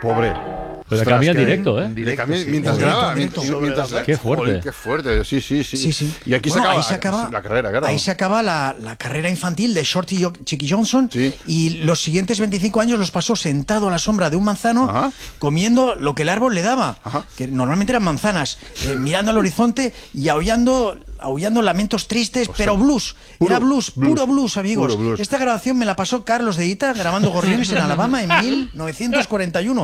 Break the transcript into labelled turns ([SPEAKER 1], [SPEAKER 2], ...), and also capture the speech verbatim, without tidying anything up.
[SPEAKER 1] Pobre.
[SPEAKER 2] Pero
[SPEAKER 1] Ostras,
[SPEAKER 2] cambia en
[SPEAKER 1] que-
[SPEAKER 2] directo, ¿eh?
[SPEAKER 1] Le cambia
[SPEAKER 3] sí.
[SPEAKER 1] mientras
[SPEAKER 3] Directo,
[SPEAKER 1] graba.
[SPEAKER 3] directo.
[SPEAKER 1] mientras- mientras-
[SPEAKER 2] Qué fuerte.
[SPEAKER 1] Joder, qué fuerte, sí, sí, sí.
[SPEAKER 3] Sí, sí.
[SPEAKER 1] Y aquí
[SPEAKER 3] Bueno,
[SPEAKER 1] se acaba,
[SPEAKER 3] ahí se acaba
[SPEAKER 1] la carrera, claro.
[SPEAKER 3] Ahí se acaba la, la carrera infantil de Shorty Jo- Chicky Johnson.
[SPEAKER 1] Sí.
[SPEAKER 3] Y los siguientes veinticinco años los pasó sentado a la sombra de un manzano,
[SPEAKER 1] Ajá.
[SPEAKER 3] comiendo lo que el árbol le daba,
[SPEAKER 1] Ajá.
[SPEAKER 3] que normalmente eran manzanas, eh, mirando al horizonte y aullando, aullando lamentos tristes, pero blues.
[SPEAKER 1] puro
[SPEAKER 3] Era blues,
[SPEAKER 1] blues,
[SPEAKER 3] puro blues, amigos.
[SPEAKER 1] puro blues.
[SPEAKER 3] Esta grabación me la pasó Carlos de Ita grabando Gorriones en Alabama en mil novecientos cuarenta y uno.